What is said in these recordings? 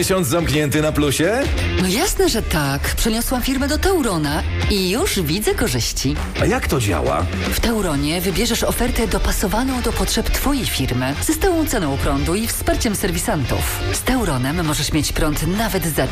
Miesiąc zamknięty na plusie? No jasne, że tak. Przeniosłam firmę do Taurona i już widzę korzyści. A jak to działa? W Tauronie wybierzesz ofertę dopasowaną do potrzeb Twojej firmy, ze stałą ceną prądu i wsparciem serwisantów. Z Tauronem możesz mieć prąd nawet za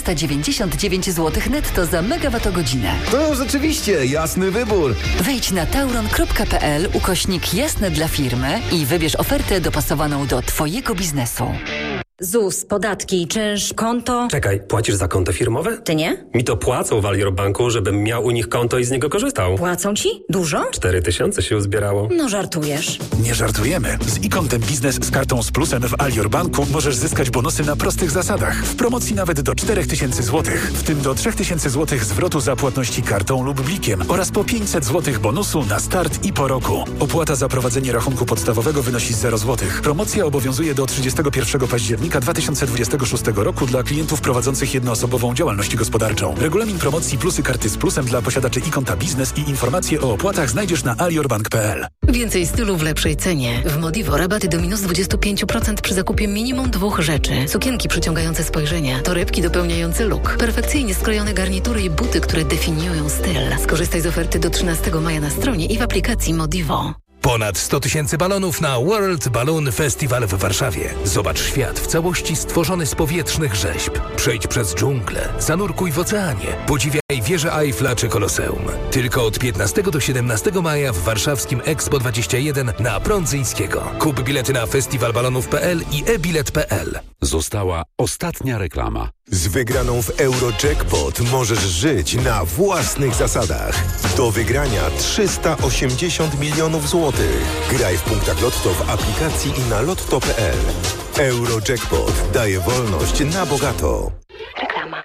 499 zł netto za megawattogodzinę. To rzeczywiście jasny wybór. Wejdź na tauron.pl /jasne dla firmy i wybierz ofertę dopasowaną do Twojego biznesu. ZUS, podatki, czynsz, konto. Czekaj, płacisz za konto firmowe? Ty nie? Mi to płacą w Alior Banku, żebym miał u nich konto i z niego korzystał. Płacą ci? Dużo? 4000 się uzbierało. No żartujesz. Nie żartujemy. Z e-kontem biznes z kartą z plusem w Alior Banku możesz zyskać bonusy na prostych zasadach. W promocji nawet do 4000 zł. W tym do 3000 zł zwrotu za płatności kartą lub blikiem oraz po 500 zł bonusu na start i po roku. Opłata za prowadzenie rachunku podstawowego wynosi 0 zł. Promocja obowiązuje do 31 października 2026 roku dla klientów prowadzących jednoosobową działalność gospodarczą. Regulamin promocji plusy karty z plusem dla posiadaczy e-konta biznes i informacje o opłatach znajdziesz na aliorbank.pl. Więcej stylu w lepszej cenie. W Modivo rabaty do minus 25% przy zakupie minimum 2 rzeczy. Sukienki przyciągające spojrzenia, torebki dopełniające look, perfekcyjnie skrojone garnitury i buty, które definiują styl. Skorzystaj z oferty do 13 maja na stronie i w aplikacji Modivo. Ponad 100 000 balonów na World Balloon Festival w Warszawie. Zobacz świat w całości stworzony z powietrznych rzeźb. Przejdź przez dżunglę, zanurkuj w oceanie, podziwiaj wieżę Eiffla czy Koloseum. Tylko od 15 do 17 maja w warszawskim Expo 21 na Prądzyńskiego. Kup bilety na festiwalbalonów.pl i e-bilet.pl. Została ostatnia reklama. Z wygraną w Eurojackpot możesz żyć na własnych zasadach. Do wygrania 380 milionów złotych. Graj w punktach Lotto w aplikacji i na lotto.pl. Eurojackpot daje wolność na bogato. Reklama.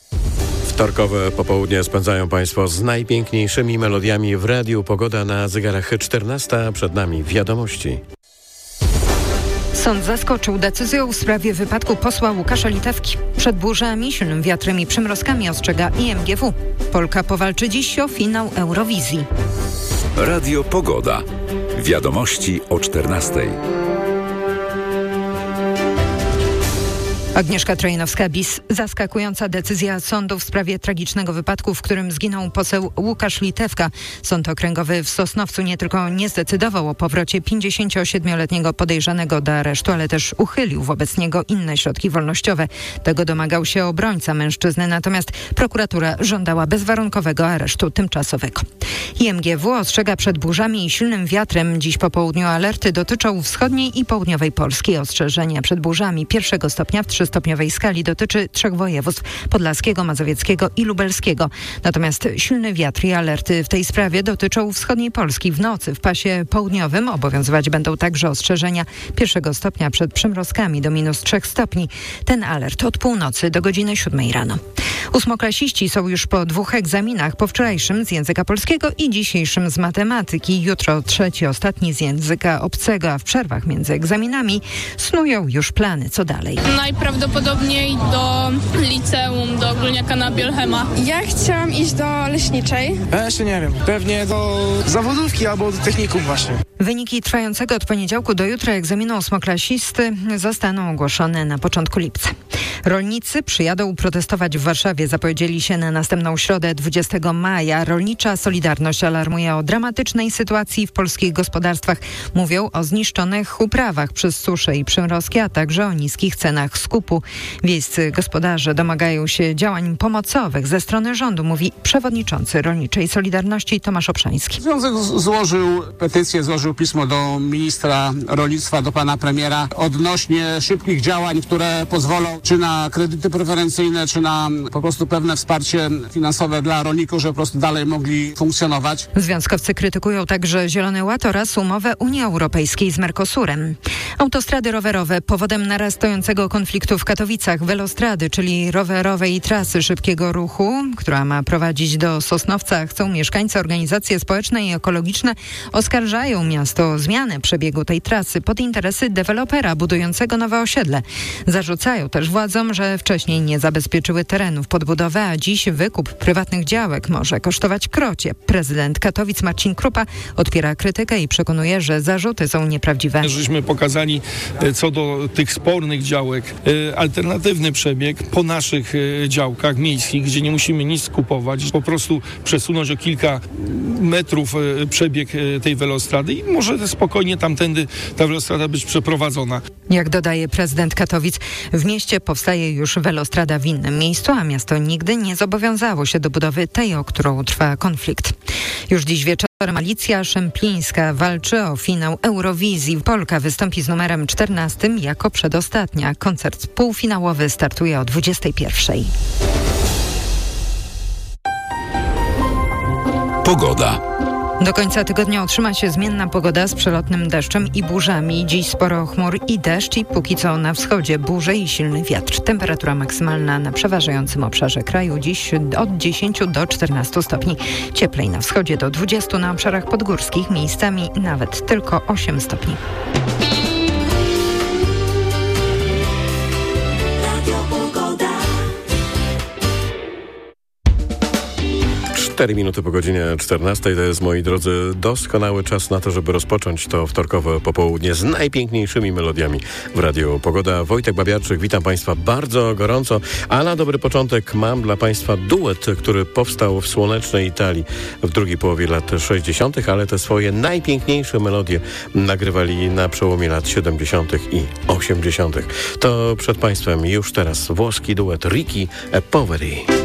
Wtorkowe popołudnie spędzają Państwo z najpiękniejszymi melodiami w radiu. Pogoda na zegarach 14, przed nami wiadomości. Sąd zaskoczył decyzją w sprawie wypadku posła Łukasza Litewki. Przed burzami, silnym wiatrem i przymrozkami ostrzega IMGW. Polka powalczy dziś o finał Eurowizji. Radio Pogoda. Wiadomości o 14:00. Agnieszka Trojanowska-Bis. Zaskakująca decyzja sądu w sprawie tragicznego wypadku, w którym zginął poseł Łukasz Litewka. Sąd okręgowy w Sosnowcu nie tylko nie zdecydował o powrocie 57-letniego podejrzanego do aresztu, ale też uchylił wobec niego inne środki wolnościowe. Tego domagał się obrońca mężczyzny, natomiast prokuratura żądała bezwarunkowego aresztu tymczasowego. IMGW ostrzega przed burzami i silnym wiatrem. Dziś po południu alerty dotyczą wschodniej i południowej Polski. Ostrzeżenia przed burzami 1 stopnia w 3-stopniowej skali dotyczy 3 województw: podlaskiego, mazowieckiego i lubelskiego. Natomiast silny wiatr i alerty w tej sprawie dotyczą wschodniej Polski. W nocy w pasie południowym obowiązywać będą także ostrzeżenia 1 stopnia przed przymrozkami do minus 3 stopni. Ten alert od północy do godziny 7 rano. Ósmoklasiści są już po 2 egzaminach, po wczorajszym z języka polskiego i dzisiejszym z matematyki. Jutro trzeci, ostatni z języka obcego, a w przerwach między egzaminami snują już plany, co dalej. Najprawdopodobniej do liceum, do ogólniaka na Bielchema. Ja chciałam iść do leśniczej. Ja jeszcze nie wiem, pewnie do zawodówki albo do technikum właśnie. Wyniki trwającego od poniedziałku do jutra egzaminu ósmoklasisty zostaną ogłoszone na początku lipca. Rolnicy przyjadą protestować w Warszawie. Zapowiedzieli się na następną środę 20 maja. Rolnicza Solidarność alarmuje o dramatycznej sytuacji w polskich gospodarstwach. Mówią o zniszczonych uprawach przez suszę i przymrozki, a także o niskich cenach skupu. Wiejscy gospodarze domagają się działań pomocowych ze strony rządu, mówi przewodniczący Rolniczej Solidarności Tomasz Obszański. Związek złożył petycję, złożył pismo do ministra rolnictwa, do pana premiera odnośnie szybkich działań, które pozwolą czy na kredyty preferencyjne, czy na po prostu pewne wsparcie finansowe dla rolników, żeby po prostu dalej mogli funkcjonować. Związkowcy krytykują także Zielony Ład oraz umowę Unii Europejskiej z Mercosurem. Autostrady rowerowe powodem narastającego konfliktu w Katowicach. Velostrady, czyli rowerowej trasy szybkiego ruchu, która ma prowadzić do Sosnowca, chcą mieszkańcy, organizacje społeczne i ekologiczne oskarżają miasto o zmianę przebiegu tej trasy pod interesy dewelopera budującego nowe osiedle. Zarzucają też władzom, że wcześniej nie zabezpieczyły terenów pod budowę, a dziś wykup prywatnych działek może kosztować krocie. Prezydent Katowic Marcin Krupa odpiera krytykę i przekonuje, że zarzuty są nieprawdziwe. Żeśmy pokazali mieli co do tych spornych działek alternatywny przebieg po naszych działkach miejskich, gdzie nie musimy nic kupować, po prostu przesunąć o kilka metrów przebieg tej welostrady i może spokojnie tamtędy ta welostrada być przeprowadzona. Jak dodaje prezydent Katowic, w mieście powstaje już welostrada w innym miejscu, a miasto nigdy nie zobowiązało się do budowy tej, o którą trwa konflikt. Już dziś wieczorem Alicja Szemplińska walczy o finał Eurowizji. Polka wystąpi z numerem 14 jako przedostatnia. Koncert półfinałowy startuje o 21:00. Pogoda. Do końca tygodnia utrzyma się zmienna pogoda z przelotnym deszczem i burzami. Dziś sporo chmur i deszcz i póki co na wschodzie burze i silny wiatr. Temperatura maksymalna na przeważającym obszarze kraju dziś od 10 do 14 stopni. Cieplej na wschodzie do 20, na obszarach podgórskich miejscami nawet tylko 8 stopni. 4 minuty po godzinie 14. To jest, moi drodzy, doskonały czas na to, żeby rozpocząć to wtorkowe popołudnie z najpiękniejszymi melodiami w Radiu Pogoda. Wojtek Babiarczyk, witam Państwa bardzo gorąco, a na dobry początek mam dla Państwa duet, który powstał w słonecznej Italii w drugiej połowie lat 60., ale te swoje najpiękniejsze melodie nagrywali na przełomie lat 70. i 80. To przed Państwem już teraz włoski duet Ricky e Poveri.